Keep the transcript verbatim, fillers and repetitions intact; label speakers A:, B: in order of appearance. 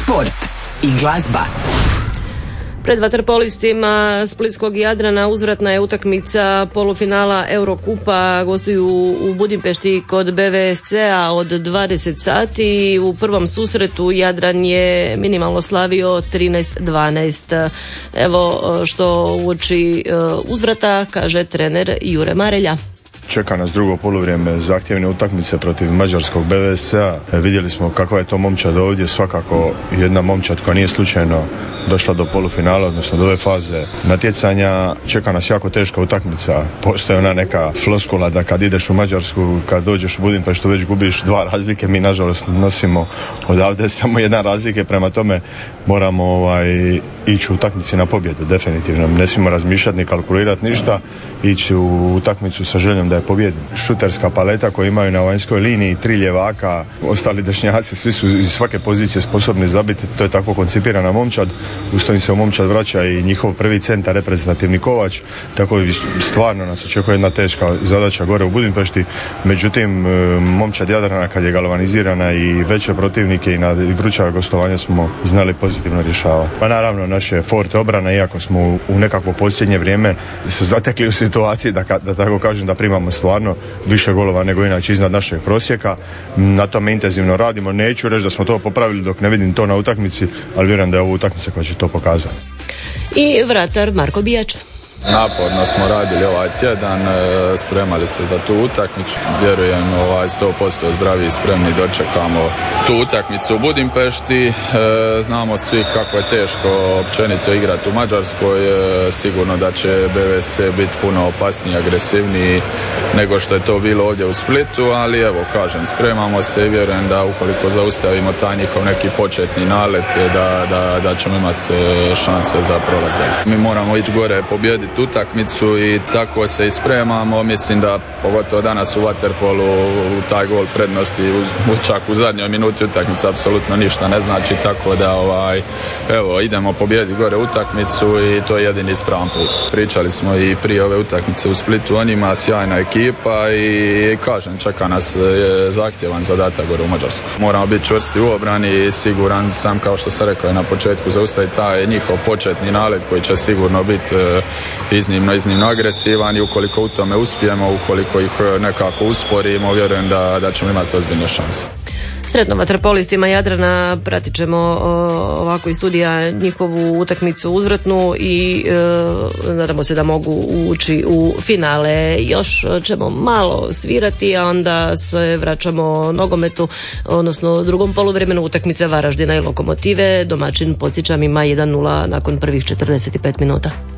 A: sport i glazba.
B: Pred vaterpolistima splitskog Jadrana uzvratna je utakmica polufinala Eurokupa. Gostuju u Budimpešti kod B V S C-a od dvadeset sati. U prvom susretu Jadran je minimalno slavio trinaest dvanaest. Evo što uoči uzvrata kaže trener Jure Marelja.
C: Čeka nas drugo poluvrijeme zahtjevne utakmice protiv mađarskog B V S C-a. Vidjeli smo kakva je to momčad ovdje, svakako jedna momčad koja nije slučajno došla do polufinala, odnosno do ove faze natjecanja. Čeka nas jako teška utakmica. Postoji ona neka floskula da kad ideš u Mađarsku, kad dođeš u Budimpeštu već gubiš dva razlike. Mi nažalost nosimo odavde samo jedan razlike, prema tome moramo ovaj, ići u utakmici na pobjedu, definitivno. Ne smijemo razmišljati ni kalkulirati ništa, ići u utakmicu sa željom da je pobjedimo. Šuterska paleta koju imaju na vanjskoj liniji, tri ljevaka, ostali dešnjaci, svi su iz svake pozicije sposobni zabiti, to je tako koncipirana momčad. Uz to im se u momčad vraća i njihov prvi centar, reprezentativni Kovač, tako stvarno nas očekuje jedna teška zadaća gore u Budimpešti. Međutim, momčad Jadrana kad je galvanizirana i veće protivnike i na vruća gostovanja smo znali pozitivno rješavati. Pa naravno naše forte obrana, iako smo u nekakvo posljednje vrijeme se zatekli u situaciji da, da tako kažem da primamo stvarno više golova nego inače iznad našeg prosjeka. Na tome intenzivno radimo. Neću reći da smo to popravili dok ne vidim to na utakmici, ali vjerujem da je ovo utakmica koja će to pokazati.
B: I vratar Marko Bijač.
D: Naporno smo radili ovaj tjedan, spremali se za tu utakmicu. Vjerujem ovaj sto posto zdravi i spremni dočekamo tu utakmicu u Budimpešti. Znamo svi kako je teško općenito igrati u Mađarskoj. Sigurno da će B V S C biti puno opasniji, agresivniji nego što je to bilo ovdje u Splitu, ali evo kažem, spremamo se i vjerujem da ukoliko zaustavimo taj njihov neki početni nalet da, da, da ćemo imati šanse za prolaz. Mi moramo ići gore pobijediti utakmicu i tako se i spremamo. Mislim da pogotovo danas u vaterpolu taj gol prednosti u, čak u zadnjoj minuti utakmice apsolutno ništa ne znači, tako da ovaj, evo idemo pobijediti gore utakmicu i to je jedini ispravan put. Pričali smo i prije ove utakmice u Splitu o njima, sjajna ekipa i kažem, čeka nas zahtjevan zadatak gore u Mađarsku. Moramo biti čvrsti u obrani i siguran sam, kao što sam rekao na početku, zaustaviti taj njihov početni nalet koji će sigurno biti iznimno, iznimno agresivan i ukoliko u tome uspijemo, ukoliko ih nekako usporimo, vjerujem da, da ćemo imati ozbiljne šanse.
B: Sretno vaterpolistima Jadrana, pratit ćemo ovako iz studija njihovu utakmicu uzvratnu i e, nadamo se da mogu ući u finale. Još ćemo malo svirati, a onda se vraćamo nogometu, odnosno drugom poluvremenu utakmice Varaždina i Lokomotive. Domaćin, podsjećam, ima jedan nula nakon prvih četrdeset pet minuta.